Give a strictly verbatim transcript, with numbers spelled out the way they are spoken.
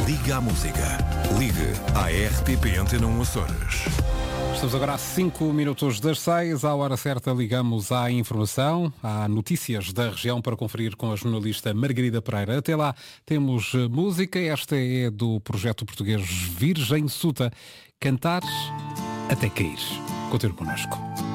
Liga à Música. Ligue à R T P Antena um Açores. Estamos agora a cinco minutos das seis. À hora certa ligamos à informação, há notícias da região para conferir com a jornalista Margarida Pereira. Até lá temos música. Esta é do projeto português Virgem Suta. Cantar até cair. Continue connosco.